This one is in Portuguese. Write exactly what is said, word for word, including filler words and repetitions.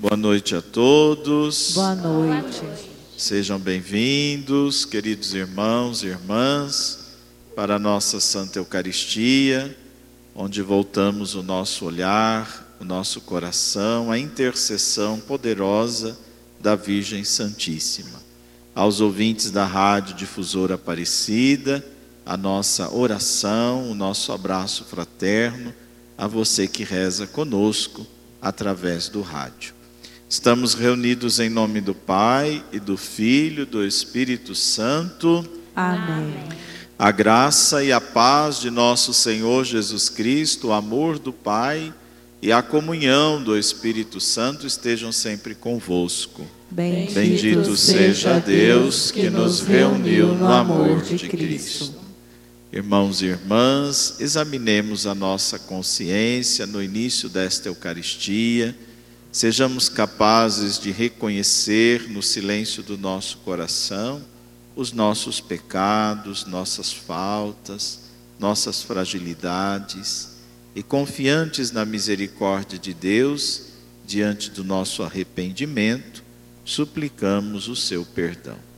Boa noite a todos. Boa noite. Sejam bem-vindos, queridos irmãos e irmãs, para a nossa Santa Eucaristia, onde voltamos o nosso olhar, o nosso coração, à intercessão poderosa da Virgem Santíssima. Aos ouvintes da Rádio Difusora Aparecida, a nossa oração, o nosso abraço fraterno, a você que reza conosco através do rádio. Estamos reunidos em nome do Pai, e do Filho, e do Espírito Santo. Amém. A graça e a paz de nosso Senhor Jesus Cristo, o amor do Pai e a comunhão do Espírito Santo estejam sempre convosco. Bendito, Bendito seja Deus que nos reuniu no amor de Cristo. Irmãos e irmãs, examinemos a nossa consciência no início desta Eucaristia. Sejamos capazes de reconhecer no silêncio do nosso coração os nossos pecados, nossas faltas, nossas fragilidades, e confiantes na misericórdia de Deus, diante do nosso arrependimento, suplicamos o seu perdão.